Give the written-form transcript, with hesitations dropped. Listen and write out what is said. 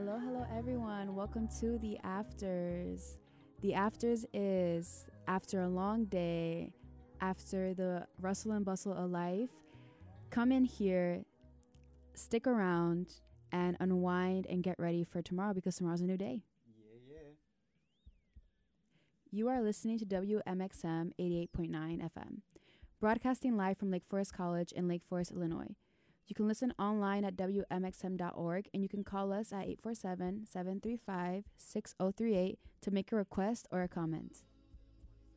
Hello, everyone. Welcome to the Afters. The Afters is after a long day, after the rustle and bustle of life. Come in here, stick around, and unwind and get ready for tomorrow because tomorrow's a new day. Yeah. You are listening to WMXM 88.9 FM, broadcasting live from Lake Forest College in Lake Forest, Illinois. You can listen online at WMXM.org, and you can call us at 847-735-6038 to make a request or a comment.